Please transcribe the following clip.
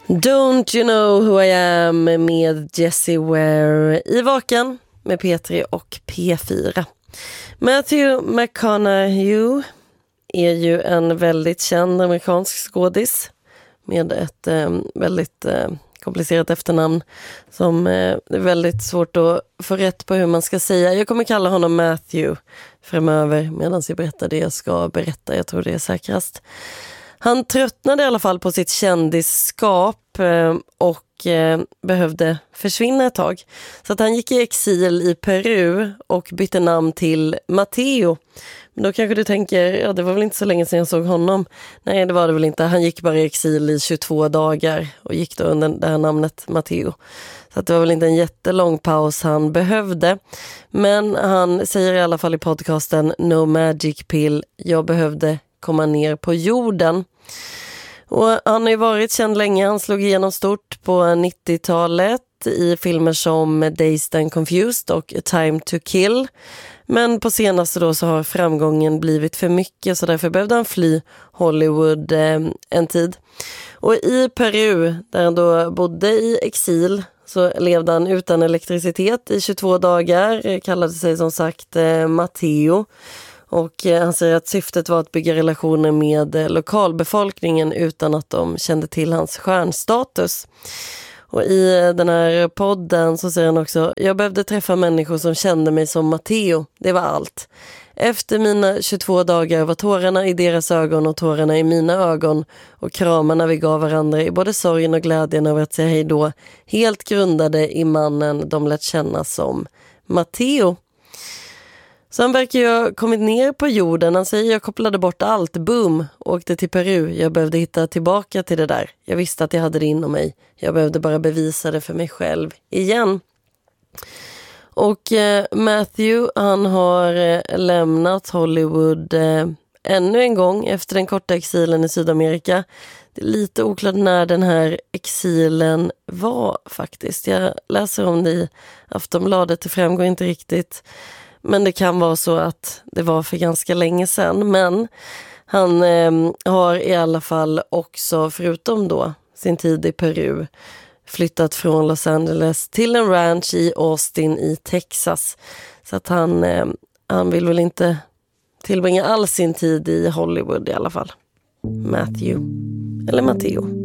Don't you know who I am med Jessie Ware i Vaken med P3 och P4. Matthew McConaughey är ju en väldigt känd amerikansk skådis med ett väldigt komplicerat efternamn som är väldigt svårt att få rätt på hur man ska säga. Jag kommer kalla honom Matthew framöver medan jag berättar det jag ska berätta. Jag tror det är säkrast. Han tröttnade i alla fall på sitt kändisskap och behövde försvinna ett tag. Så att han gick i exil i Peru och bytte namn till Matteo. Men då kanske du tänker, ja det var väl inte så länge sedan jag såg honom. Nej, det var det väl inte. Han gick bara i exil i 22 dagar och gick då under det här namnet Matteo. Så att det var väl inte en jättelång paus han behövde. Men han säger i alla fall i podcasten No Magic Pill, jag behövde komma ner på jorden. Och han har ju varit känd länge. Han slog igenom stort på 90-talet i filmer som Dazed and Confused och A Time to Kill. Men på senaste då så har framgången blivit för mycket, så därför behövde han fly Hollywood en tid. Och i Peru, där han då bodde i exil, så levde han utan elektricitet i 22 dagar. Kallade sig som sagt Matteo. Och han säger att syftet var att bygga relationer med lokalbefolkningen utan att de kände till hans stjärnstatus. Och i den här podden så säger han också, jag behövde träffa människor som kände mig som Matteo. Det var allt. Efter mina 22 dagar var tårarna i deras ögon och tårarna i mina ögon och kramarna vi gav varandra i både sorgen och glädjen över att säga hej då helt grundade i mannen de lät känna som Matteo. Så han verkar ju ha kommit ner på jorden. Han säger, jag kopplade bort allt. Boom, åkte till Peru. Jag behövde hitta tillbaka till det där. Jag visste att jag hade det inom mig. Jag behövde bara bevisa det för mig själv igen. Och Matthew, han har lämnat Hollywood ännu en gång efter den korta exilen i Sydamerika. Det är lite oklart när den här exilen var faktiskt. Jag läser om det i Aftonbladet. Det framgår inte riktigt. Men det kan vara så att det var för ganska länge sedan. Men han har i alla fall också, förutom då sin tid i Peru, flyttat från Los Angeles till en ranch i Austin i Texas. Så att han vill väl inte tillbringa all sin tid i Hollywood i alla fall. Matthew, eller Matteo.